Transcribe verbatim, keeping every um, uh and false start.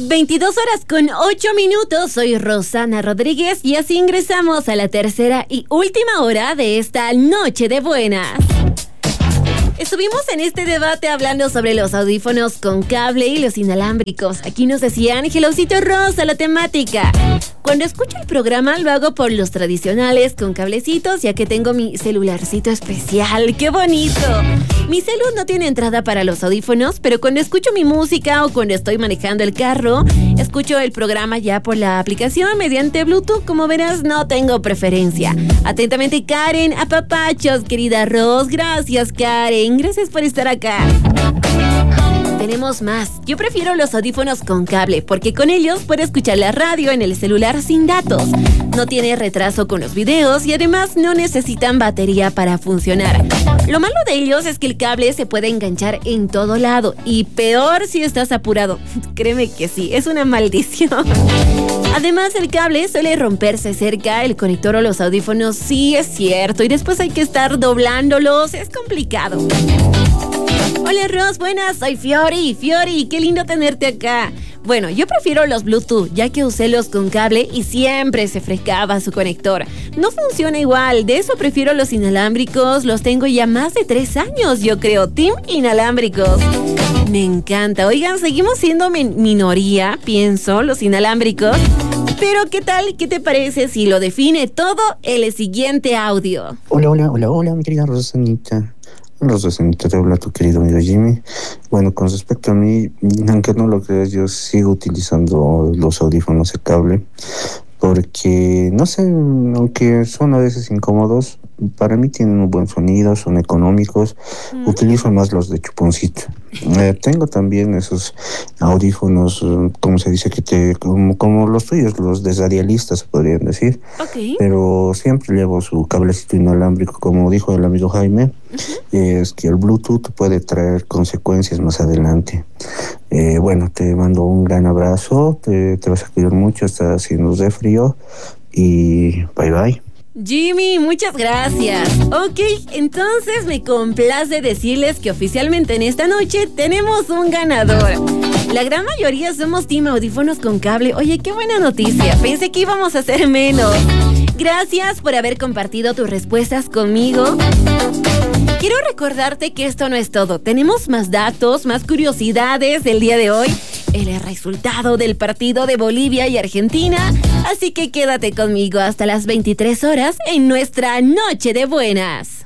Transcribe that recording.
veintidós horas con ocho minutos, soy Rosana Rodríguez y así ingresamos a la tercera y última hora de esta noche de buenas. Estuvimos en este debate hablando sobre los audífonos con cable y los inalámbricos. Aquí nos decía Angelosito Rosa la temática. Cuando escucho el programa lo hago por los tradicionales con cablecitos, ya que tengo mi celularcito especial. ¡Qué bonito! Mi celu no tiene entrada para los audífonos, pero cuando escucho mi música o cuando estoy manejando el carro, escucho el programa ya por la aplicación mediante Bluetooth. Como verás, no tengo preferencia. Atentamente, Karen, apapachos, querida Ros. Gracias, Karen. Gracias por estar acá. Tenemos más. Yo prefiero los audífonos con cable porque con ellos puedo escuchar la radio en el celular sin datos. No tiene retraso con los videos y además no necesitan batería para funcionar. Lo malo de ellos es que el cable se puede enganchar en todo lado y peor si estás apurado. Créeme que sí, es una maldición. Además, el cable suele romperse cerca el conector o los audífonos, sí es cierto, y después hay que estar doblándolos, es complicado. Hola Ros, buenas, soy Fiori. Fiori, qué lindo tenerte acá. Bueno, yo prefiero los Bluetooth, ya que usé los con cable y siempre se frescaba su conector. No funciona igual, de eso prefiero los inalámbricos, los tengo ya más de tres años, yo creo. Team inalámbricos. Me encanta. Oigan, seguimos siendo min- minoría, pienso, los inalámbricos. Pero, ¿qué tal? ¿Qué te parece si lo define todo el siguiente audio? Hola, hola, hola, hola, mi querida Rosanita. Rosanita, te habla tu querido amigo Jimmy. Bueno, con respecto a mí, aunque no lo creas, yo sigo utilizando los audífonos de cable. Porque, no sé, aunque son a veces incómodos, para mí tienen un buen sonido, son económicos. Mm. Utilizo más los de chuponcito. Eh, tengo también esos audífonos, como se dice, que te como, como los tuyos, los de radialistas, se podrían decir. Okay. Pero siempre llevo su cablecito inalámbrico, como dijo el amigo Jaime. Uh-huh. Es que el Bluetooth puede traer consecuencias más adelante. Eh, bueno, te mando un gran abrazo, te, te vas a cuidar mucho, está haciendo de frío y bye bye. Jimmy, muchas gracias. Ok, entonces me complace decirles que oficialmente en esta noche tenemos un ganador. La gran mayoría somos team audífonos con cable. Oye, qué buena noticia. Pensé que íbamos a hacer menos. Gracias por haber compartido tus respuestas conmigo. Quiero recordarte que esto no es todo. Tenemos más datos, más curiosidades del día de hoy. El resultado del partido de Bolivia y Argentina. Así que quédate conmigo hasta las veintitrés horas en nuestra Noche de Buenas.